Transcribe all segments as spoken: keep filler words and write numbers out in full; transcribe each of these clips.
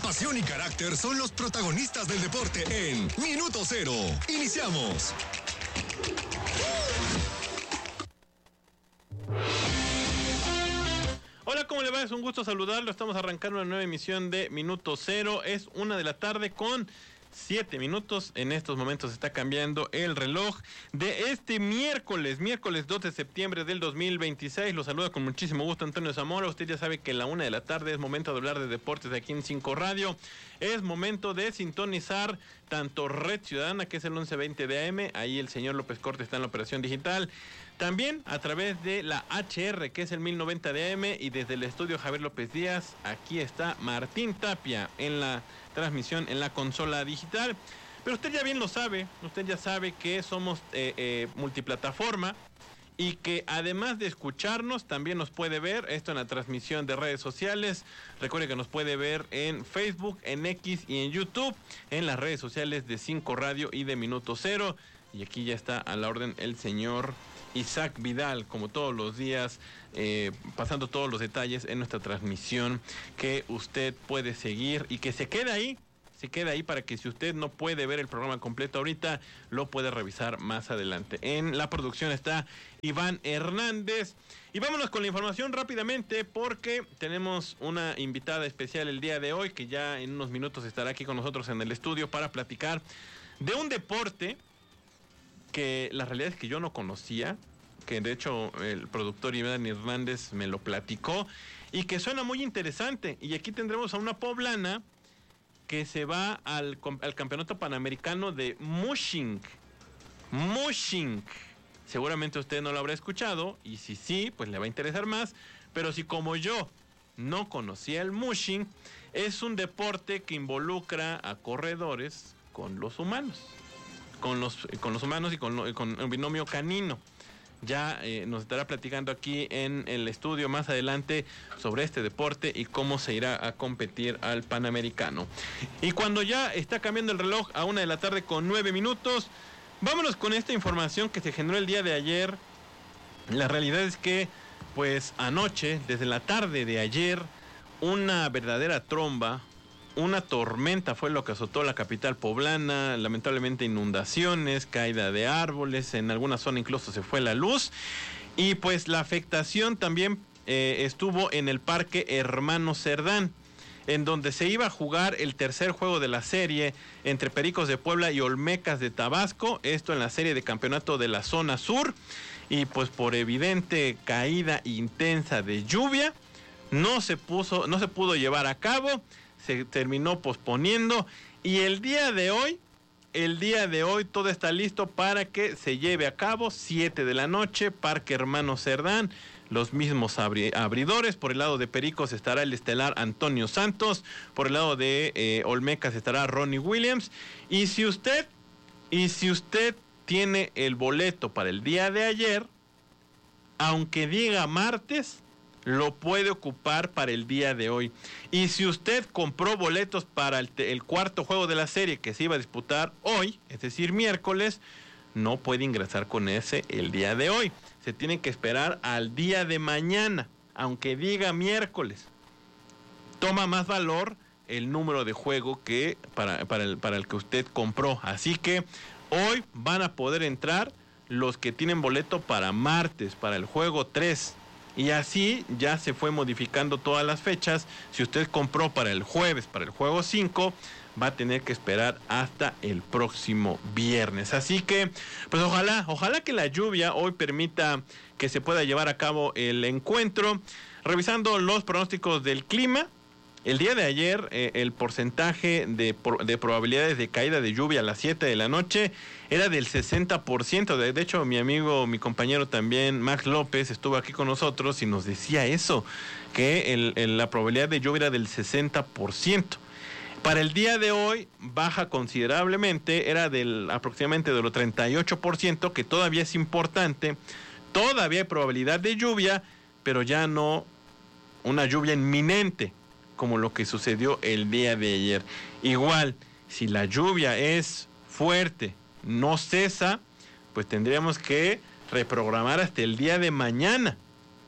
pasión y carácter son los protagonistas del deporte en Minuto Cero. Iniciamos. Hola, ¿cómo le va? Es un gusto saludarlo. Estamos arrancando una nueva emisión de Minuto Cero. Es una de la tarde con siete minutos. En estos momentos está cambiando el reloj de este miércoles, miércoles dos de septiembre del dos mil veintiséis. Lo saluda con muchísimo gusto Antonio Zamora. Usted ya sabe que a la una de la tarde es momento de hablar de deportes de aquí en cinco Radio. Es momento de sintonizar tanto Red Ciudadana, que es el once veinte de A M. Ahí el señor López Corte está en la operación digital. También a través de la H R, que es el mil noventa de A M, y desde el estudio Javier López Díaz, aquí está Martín Tapia en la transmisión en la consola digital. Pero usted ya bien lo sabe, usted ya sabe que somos eh, eh, multiplataforma y que además de escucharnos también nos puede ver esto en la transmisión de redes sociales. Recuerde que nos puede ver en Facebook, en X y en YouTube, en las redes sociales de cinco Radio y de Minuto Cero. Y aquí ya está a la orden el señor Isaac Vidal, como todos los días, eh, pasando todos los detalles en nuestra transmisión que usted puede seguir y que se quede ahí, se queda ahí para que si usted no puede ver el programa completo ahorita, lo puede revisar más adelante. En la producción está Iván Hernández. Y vámonos con la información rápidamente porque tenemos una invitada especial el día de hoy que ya en unos minutos estará aquí con nosotros en el estudio para platicar de un deporte que la realidad es que yo no conocía, que de hecho el productor Iván Hernández me lo platicó y que suena muy interesante. Y aquí tendremos a una poblana que se va al, al campeonato panamericano de mushing. Mushing. Seguramente usted no lo habrá escuchado y si sí, pues le va a interesar más. Pero si como yo no conocía el mushing, es un deporte que involucra a corredores con los humanos. Con los, con los humanos y con, con un binomio canino. Ya eh, nos estará platicando aquí en el estudio más adelante sobre este deporte y cómo se irá a competir al Panamericano. Y cuando ya está cambiando el reloj a una de la tarde con nueve minutos, vámonos con esta información que se generó el día de ayer. La realidad es que, pues anoche, desde la tarde de ayer, una verdadera tromba, una tormenta fue lo que azotó la capital poblana, lamentablemente inundaciones, caída de árboles, en alguna zona incluso se fue la luz y pues la afectación también eh, estuvo en el Parque Hermano Cerdán, en donde se iba a jugar el tercer juego de la serie entre Pericos de Puebla y Olmecas de Tabasco, esto en la serie de campeonato de la zona sur, y pues por evidente caída intensa de lluvia no se puso, no se pudo llevar a cabo. Se terminó posponiendo y el día de hoy, el día de hoy todo está listo para que se lleve a cabo, siete de la noche, Parque Hermano Cerdán, los mismos abri- abridores. Por el lado de Pericos estará el estelar Antonio Santos, por el lado de eh, Olmecas estará Ronnie Williams. Y si usted, y si usted tiene el boleto para el día de ayer, aunque diga martes, lo puede ocupar para el día de hoy. Y si usted compró boletos para el, te- el cuarto juego de la serie que se iba a disputar hoy, es decir, miércoles, no puede ingresar con ese el día de hoy. Se tiene que esperar al día de mañana, aunque diga miércoles. Toma más valor el número de juego que para, para, el, para el que usted compró. Así que hoy van a poder entrar los que tienen boleto para martes, para el juego tres. Y así ya se fue modificando todas las fechas. Si usted compró para el jueves, para el juego cinco, va a tener que esperar hasta el próximo viernes. Así que, pues ojalá, ojalá que la lluvia hoy permita que se pueda llevar a cabo el encuentro. Revisando los pronósticos del clima, el día de ayer eh, el porcentaje de, de probabilidades de caída de lluvia a las siete de la noche era del sesenta por ciento. De, de hecho, mi amigo, mi compañero también, Max López, estuvo aquí con nosotros y nos decía eso, que el, el, la probabilidad de lluvia era del sesenta por ciento. Para el día de hoy baja considerablemente, era del aproximadamente de los treinta y ocho por ciento, que todavía es importante, todavía hay probabilidad de lluvia, pero ya no una lluvia inminente, como lo que sucedió el día de ayer. Igual, si la lluvia es fuerte, no cesa, pues tendríamos que reprogramar hasta el día de mañana.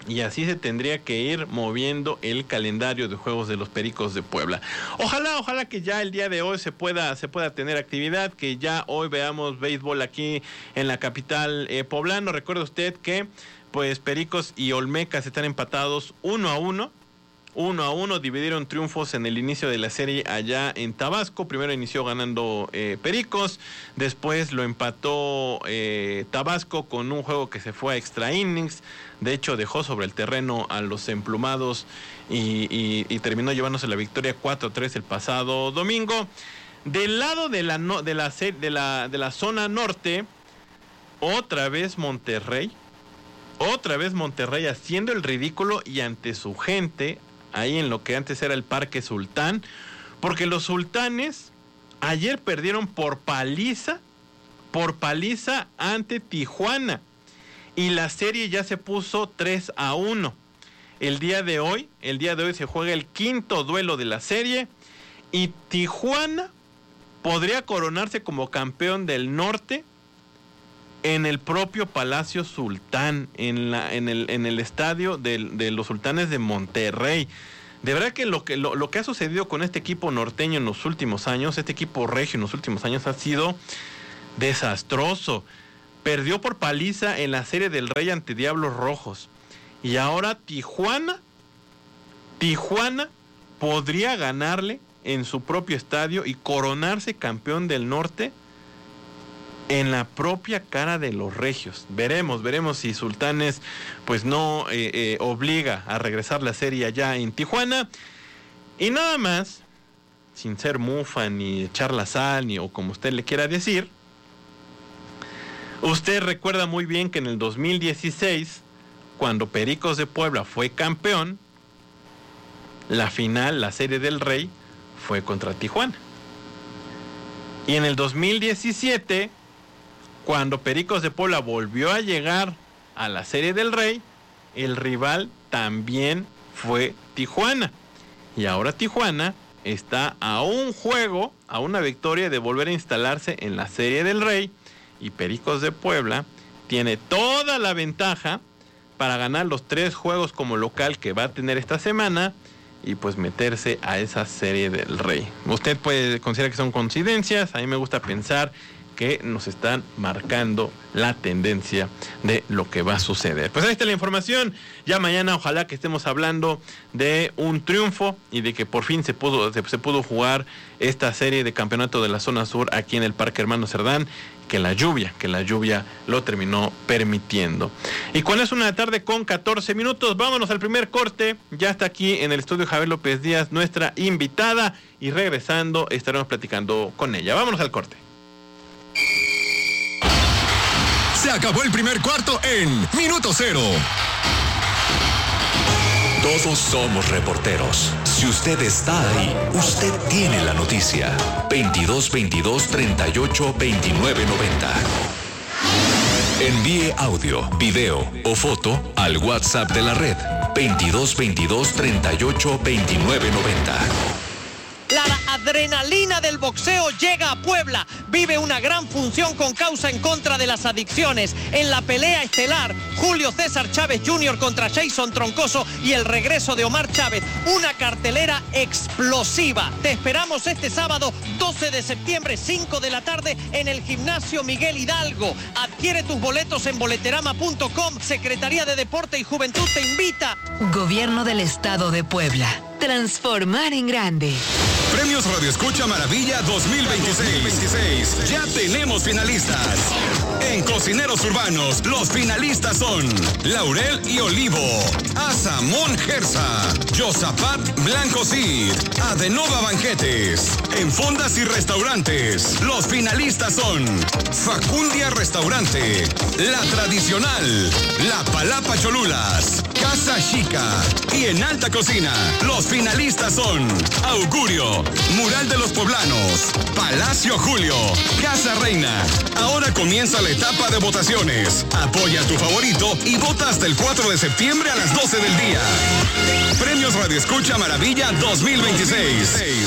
Y así se tendría que ir moviendo el calendario de juegos de los Pericos de Puebla. Ojalá, ojalá que ya el día de hoy se pueda, se pueda tener actividad, que ya hoy veamos béisbol aquí en la capital eh, poblano. Recuerde usted que pues Pericos y Olmecas están empatados uno a uno. Uno a uno, dividieron triunfos en el inicio de la serie allá en Tabasco. Primero inició ganando eh, Pericos, después lo empató eh, Tabasco con un juego que se fue a extra innings. De hecho, dejó sobre el terreno a los emplumados y, y, y terminó llevándose la victoria cuatro a tres el pasado domingo. Del lado de la, no, de la, de la, de la zona norte, otra vez Monterrey, otra vez Monterrey haciendo el ridículo y ante su gente, ahí en lo que antes era el Parque Sultán, porque los sultanes ayer perdieron por paliza, por paliza ante Tijuana, y la serie ya se puso tres a uno. El día de hoy, el día de hoy se juega el quinto duelo de la serie, y Tijuana podría coronarse como campeón del norte en el propio Palacio Sultán, en la en el en el estadio de, de los Sultanes de Monterrey. De verdad que lo que lo, lo que ha sucedido con este equipo norteño en los últimos años, este equipo regio en los últimos años ha sido desastroso. Perdió por paliza en la Serie del Rey ante Diablos Rojos. Y ahora Tijuana, Tijuana podría ganarle en su propio estadio y coronarse campeón del norte en la propia cara de los regios. Veremos, veremos si Sultanes pues no eh, eh, obliga a regresar la serie allá en Tijuana. Y nada más, sin ser mufa ni echar la sal ni o como usted le quiera decir, usted recuerda muy bien que en el dos mil dieciséis, cuando Pericos de Puebla fue campeón, la final, la Serie del Rey, fue contra Tijuana. Y en el dos mil diecisiete, cuando Pericos de Puebla volvió a llegar a la Serie del Rey, el rival también fue Tijuana. Y ahora Tijuana está a un juego, a una victoria de volver a instalarse en la Serie del Rey. Y Pericos de Puebla tiene toda la ventaja para ganar los tres juegos como local que va a tener esta semana y pues meterse a esa Serie del Rey. Usted puede considerar que son coincidencias, a mí me gusta pensar que nos están marcando la tendencia de lo que va a suceder. Pues ahí está la información. Ya mañana ojalá que estemos hablando de un triunfo y de que por fin se pudo, se, se pudo jugar esta serie de campeonato de la zona sur aquí en el Parque Hermano Cerdán, que la lluvia, que la lluvia lo terminó permitiendo. Y cuando es una de la tarde con catorce minutos, vámonos al primer corte. Ya está aquí en el estudio Javier López Díaz, nuestra invitada, y regresando estaremos platicando con ella. Vámonos al corte. Se acabó el primer cuarto en Minuto Cero. Todos somos reporteros. Si usted está ahí, usted tiene la noticia. veintidós veintidós treinta y ocho veintinueve noventa. Envíe audio, video o foto al WhatsApp de la red veintidós veintidós treinta y ocho veintinueve noventa. La adrenalina del boxeo llega a Puebla. Vive una gran función con causa en contra de las adicciones. En la pelea estelar, Julio César Chávez junior contra Jason Troncoso y el regreso de Omar Chávez. Una cartelera explosiva. Te esperamos este sábado doce de septiembre, cinco de la tarde, en el Gimnasio Miguel Hidalgo. Adquiere tus boletos en boleterama punto com. Secretaría de Deporte y Juventud te invita. Gobierno del Estado de Puebla. Transformar en grande. Premios Radio Escucha Maravilla dos mil veintiséis. Ya tenemos finalistas. En Cocineros Urbanos, los finalistas son Laurel y Olivo, Asamón Gersa, Yosapat Blanco Cid, Adenova Banquetes. En Fondas y Restaurantes, los finalistas son Facundia Restaurante, La Tradicional, La Palapa Cholulas, Casa Chica. Y en Alta Cocina, los finalistas son Augurio, Mural de los Poblanos, Palacio Julio, Casa Reina. Ahora comienza la etapa de votaciones. Apoya a tu favorito y vota hasta el cuatro de septiembre a las doce del día. Premios Radio Escucha Maravilla dos mil veintiséis.